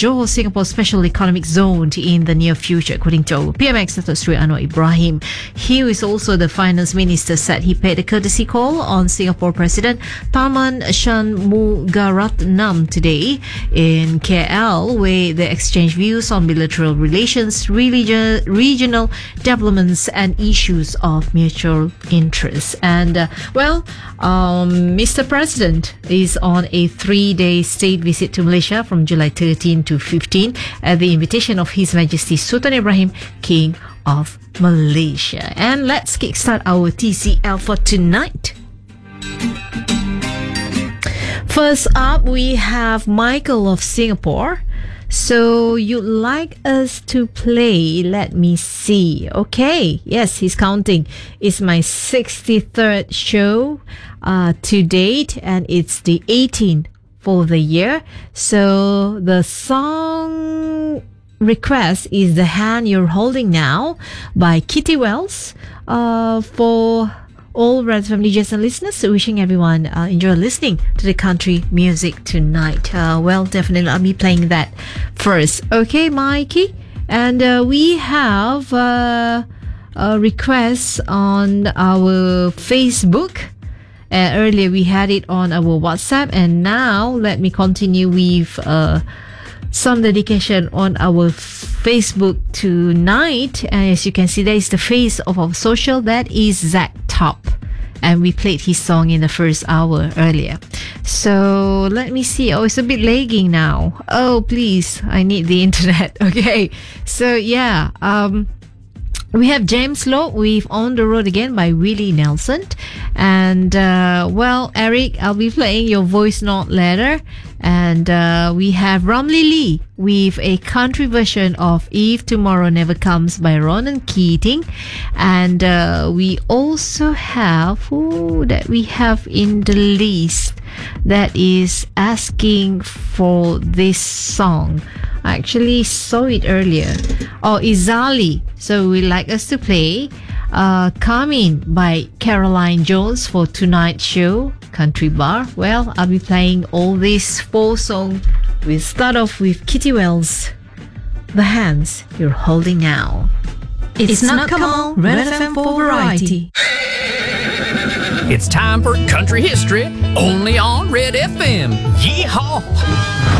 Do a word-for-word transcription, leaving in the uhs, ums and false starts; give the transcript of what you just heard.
Johor Singapore Special Economic Zone in the near future, according to P M X Dato Sri Anwar Ibrahim. He is also the finance minister, said he paid a courtesy call on Singapore President Tharman Shanmugaratnam today in K L, where they exchanged views on bilateral relations, religion, regional developments and issues of mutual interest. And uh, well, um, Mister President is on a three-day state visit to Malaysia from July thirteenth to fifteenth at the invitation of His Majesty Sultan Ibrahim, King of Malaysia. And let's kickstart our T C L for tonight. First up, we have Michael of Singapore. So you'd like us to play, let me see. Okay, yes, he's counting. It's my sixty-third show uh, to date, and it's the eighteenth for the year. So the song request is The Hand You're Holding Now by Kitty Wells. Uh, for all Red Family Jason listeners, wishing everyone uh, enjoy listening to the country music tonight. Uh, well, definitely I'll be playing that first. Okay, Mikey? And uh, we have uh, a request on our Facebook. Uh, earlier we had it on our WhatsApp, and now let me continue with uh, some dedication on our Facebook tonight. And as you can see, there is the face of our social. That is Zach Top, and we played his song in the first hour earlier. So let me see. Oh, it's a bit lagging now. Oh, please, I need the internet. Okay, so yeah, um we have James Lowe with On the Road Again by Willie Nelson. And, uh, well, Eric, I'll be playing your voice note later. And uh, we have Ramlee Lee with a country version of If Tomorrow Never Comes by Ronan Keating. And uh, we also have, who that we have in the list that is asking for this song. I actually saw it earlier. Oh, Izali. So we'd like us to play uh, Come In by Caroline Jones for tonight's show, Country Bar. Well, I'll be playing all these four songs. We'll start off with Kitty Wells, The Hands You're Holding Now. It's, it's not Kamal, Red F M for Variety. It's time for country history, only on Red F M. Yeehaw!